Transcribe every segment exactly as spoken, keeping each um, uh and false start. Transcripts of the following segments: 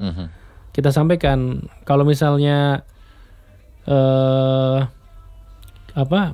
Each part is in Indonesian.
Mm-hmm. Kita sampaikan kalau misalnya eh, apa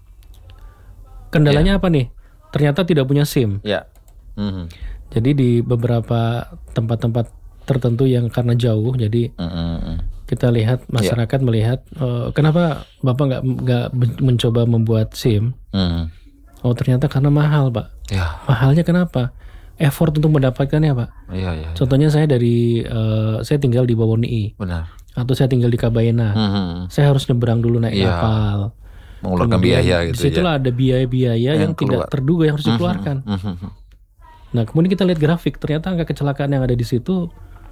kendalanya yeah. apa nih? Ternyata tidak punya SIM. Yeah. Mm-hmm. Jadi di beberapa tempat-tempat tertentu yang karena jauh, jadi mm-hmm. kita lihat masyarakat yeah. melihat uh, kenapa bapak nggak nggak mencoba membuat SIM? Mm-hmm. Oh ternyata karena mahal pak. Yeah. Mahalnya kenapa? Effort untuk mendapatkannya pak. Yeah, yeah, Contohnya yeah. saya dari uh, saya tinggal di Bawoni. Benar. Atau saya tinggal di Kabayana. Mm-hmm. Saya harus nyebrang dulu naik yeah. kapal. Mengeluarkan Kemudian, biaya gitu. Disitulah ya. Ada biaya-biaya yang, yang tidak terduga yang harus dikeluarkan. Mm-hmm. Nah kemudian kita lihat grafik, ternyata angka kecelakaan yang ada di situ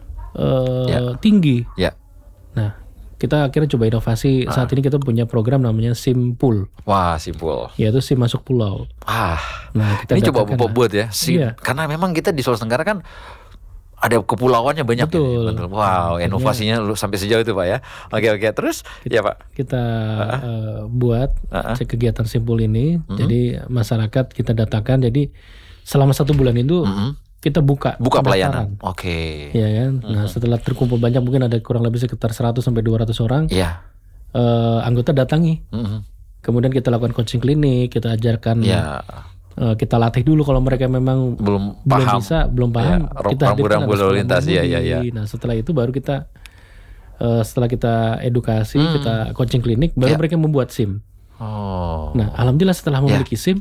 uh, yeah. tinggi. Yeah. Nah kita akhirnya coba inovasi. Saat ah. ini kita punya program namanya SIM Pool. Wah SIM Pool. Yaitu SIM masuk pulau. Ah, nah kita ini coba Bapak buat ya SIM. Iya. Karena memang kita di Sulawesi Tenggara kan ada kepulauannya banyak. Betul. Ya. Wow, inovasinya ya. Sampai sejauh itu Pak ya. Oke oke. Terus kita, ya Pak. Kita uh-huh. uh, buat uh-huh. kegiatan SIM Pool ini. Uh-huh. Jadi masyarakat kita datakan. Jadi selama satu bulan itu uh-huh. kita buka buka pelayanan. Oke. Okay. Ya kan. Uh-huh. Nah setelah terkumpul banyak, mungkin ada kurang lebih sekitar seratus sampai dua ratus orang. Iya. Uh, anggota datangi. Uh-huh. Kemudian kita lakukan coaching klinik, kita ajarkan. Ya. Uh, kita latih dulu kalau mereka memang belum belum paham. bisa, belum paham. Ya, kita hadirkan lalu lintas ya, ya, ya. Nah setelah itu baru kita uh, setelah kita edukasi, hmm. kita coaching klinik, baru ya. Mereka membuat SIM. Oh. Nah alhamdulillah setelah memiliki ya. SIM,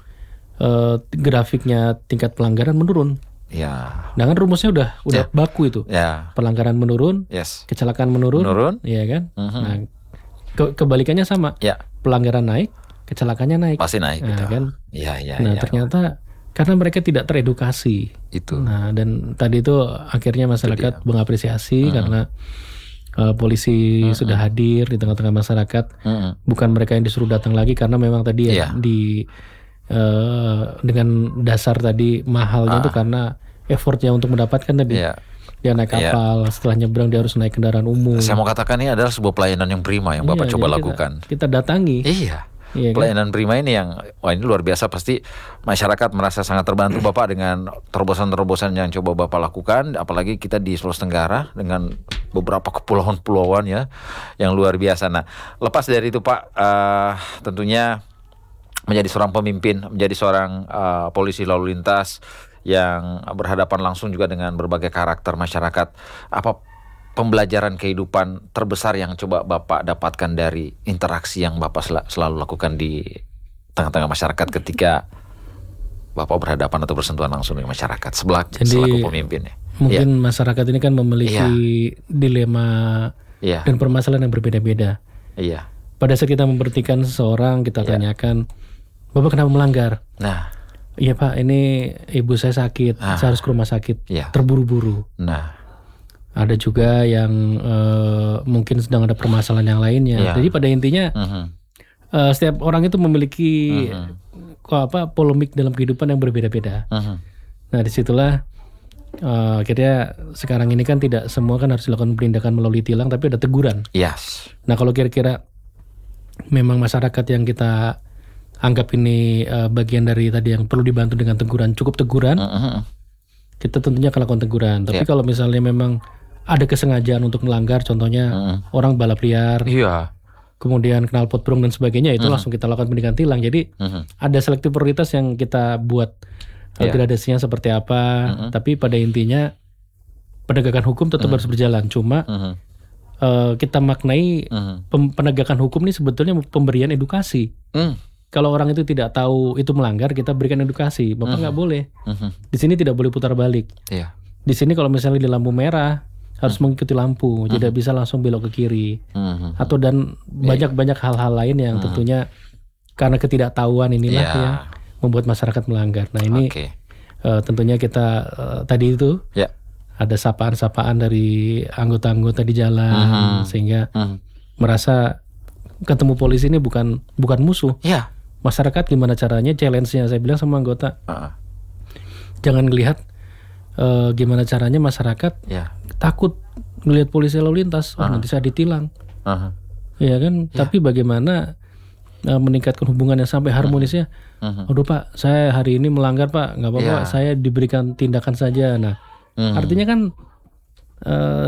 uh, grafiknya tingkat pelanggaran menurun. Ya. Nah kan rumusnya udah udah ya. baku itu. Ya. Pelanggaran menurun, yes. kecelakaan menurun, menurun, ya kan. Uh-huh. Nah ke- kebalikannya sama. Ya. Pelanggaran naik, kecelakaannya naik. Pasti naik. Nah, gitu. kan. Ya, ya, nah ya. ternyata karena mereka tidak teredukasi. Itu. Nah dan tadi itu akhirnya masyarakat mengapresiasi uh-huh. karena uh, polisi uh-huh. sudah hadir di tengah-tengah masyarakat. Uh-huh. Bukan mereka yang disuruh datang lagi karena memang tadi yeah. ya, di uh, dengan dasar tadi mahalnya uh-huh. itu karena effortnya untuk mendapatkan tadi. Yeah. Dia naik kapal, yeah. setelah nyebrang dia harus naik kendaraan umum. Saya mau katakan ini adalah sebuah pelayanan yang prima yang Bapak iya, coba kita, lakukan. Kita datangi. Iya. Iya, pelayanan kan? prima ini yang wah ini luar biasa, pasti masyarakat merasa sangat terbantu Bapak dengan terobosan-terobosan yang coba Bapak lakukan, apalagi kita di Sulawesi Tenggara dengan beberapa kepulauan-pulauan ya yang luar biasa. Nah, lepas dari itu Pak, uh, tentunya menjadi seorang pemimpin, menjadi seorang uh, polisi lalu lintas yang berhadapan langsung juga dengan berbagai karakter masyarakat, apa pembelajaran kehidupan terbesar yang coba Bapak dapatkan dari interaksi yang Bapak sel- selalu lakukan di tengah-tengah masyarakat ketika Bapak berhadapan atau bersentuhan langsung dengan masyarakat sebelah, Jadi, selaku pemimpin ya. Mungkin ya. Masyarakat ini kan memiliki ya. dilema ya. dan permasalahan yang berbeda-beda. Iya. Pada saat kita memberhentikan seseorang, kita ya. tanyakan, Bapak kenapa melanggar? Nah. Iya Pak, ini ibu saya sakit, ah. saya harus ke rumah sakit, ya. terburu-buru. Nah. Ada juga yang uh, mungkin sedang ada permasalahan yang lainnya. Ya. Jadi pada intinya uh-huh. uh, setiap orang itu memiliki uh-huh. apa polemik dalam kehidupan yang berbeda-beda. Uh-huh. Nah disitulah uh, akhirnya sekarang ini kan tidak semua kan harus dilakukan penindakan melalui tilang, tapi ada teguran. Yes. Nah kalau kira-kira memang masyarakat yang kita anggap ini uh, bagian dari tadi yang perlu dibantu dengan teguran, cukup teguran, uh-huh. kita tentunya akan lakukan teguran. Tapi yeah. kalau misalnya memang ada kesengajaan untuk melanggar, contohnya uh-huh. orang balap liar, yeah. kemudian knalpot brong dan sebagainya, itu uh-huh. langsung kita lakukan penindakan tilang. Jadi uh-huh. ada selektif prioritas yang kita buat yeah. gradasinya seperti apa. Uh-huh. Tapi pada intinya penegakan hukum tetap uh-huh. harus berjalan. Cuma uh-huh. uh, kita maknai uh-huh. pem- penegakan hukum ini sebetulnya pemberian edukasi. Uh-huh. Kalau orang itu tidak tahu itu melanggar, kita berikan edukasi. Bapak nggak uh-huh. boleh. Uh-huh. Di sini tidak boleh putar balik. Yeah. Di sini kalau misalnya di lampu merah harus uh-huh. mengikuti lampu, uh-huh. tidak bisa langsung belok ke kiri. Uh-huh. Atau dan banyak-banyak yeah. hal-hal lain yang uh-huh. tentunya karena ketidaktahuan inilah yeah. yang membuat masyarakat melanggar. Nah ini okay. uh, tentunya kita uh, tadi itu yeah. ada sapaan-sapaan dari anggota-anggota di jalan uh-huh. sehingga uh-huh. merasa ketemu polisi ini bukan bukan musuh. Yeah. Masyarakat gimana caranya, challenge-nya saya bilang sama anggota, uh-uh. jangan ngelihat uh, gimana caranya masyarakat yeah. takut ngelihat polisi lalu lintas, uh-huh. oh, nanti saya ditilang, uh-huh. ya kan? Yeah. Tapi bagaimana uh, meningkatkan hubungannya sampai harmonisnya? Uh-huh. Aduh Pak, saya hari ini melanggar Pak, nggak apa-apa, yeah. saya diberikan tindakan saja. Nah, uh-huh. artinya kan uh,